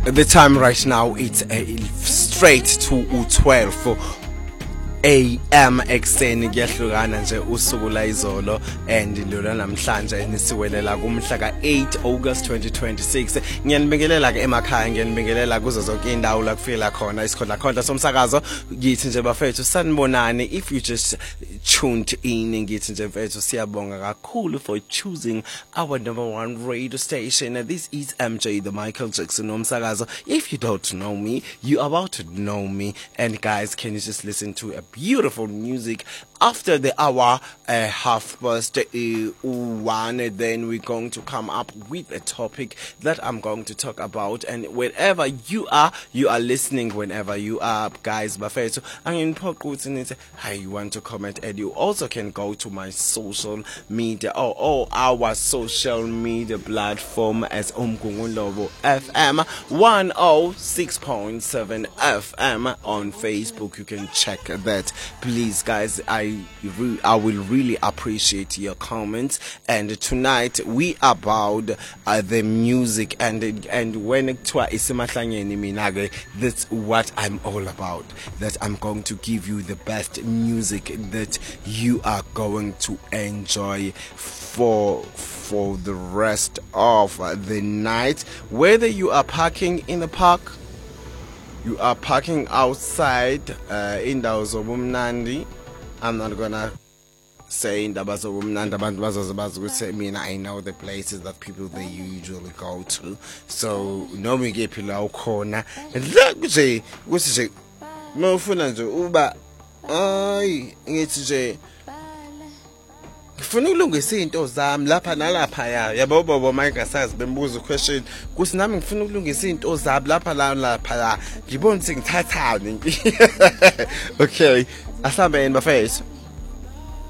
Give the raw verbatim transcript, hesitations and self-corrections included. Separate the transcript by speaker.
Speaker 1: The time right now it's uh, straight to twelve A M ekuseni kuyahlukana nje usuku la izolo and lona namhlanje nisiwelela kumhla ka eight August twenty twenty-six. Ngiyanibingelela ke emakhaya, ngiyanibingelela kuzo zonke indawo la kufika khona isikhondla khonda somsakazo. Ngithi nje bafethu sanibonani, if you just tuned in, ngithi nje mfethu siyabonga kakhulu for choosing our number one radio station. This is M J the Michael Jackson umsakazo. If you don't know me, you are about to know me. And guys, can you just listen to a beautiful music after the hour, uh, half past uh, one? Then we're going to come up with a topic that I'm going to talk about, and wherever you are, you are listening, whenever you are, guys, bafethu anginiphaquthe hi, you want to comment, and you also can go to my social media or all our social media platform as Umgungulobo F M one oh six point seven F M on Facebook. You can check that. Please, guys, I re- I will really appreciate your comments. And tonight we about uh, the music, and and when it isimahlangeni mina, that's what I'm all about. That I'm going to give you the best music that you are going to enjoy for for the rest of the night, whether you are parking in the park, you are parking outside uh, indawo zobumnandi. I'm not gonna say indaba zobumnandi abantu bazozabazi ukuthi mina I know the places that people they usually go to. So noma ngephi la ukhona la nje ukuthi nje mawufuna nje uba ay ngithi nje ngifuna ukulungisa izinto zami lapha nalapha ya yabo bobo mayingasazi bembuza question kuthi nami ngifuna ukulungisa izinto zami lapha la lapha ngibona ukuthi ngithathani. Okay, asambeni bafethu.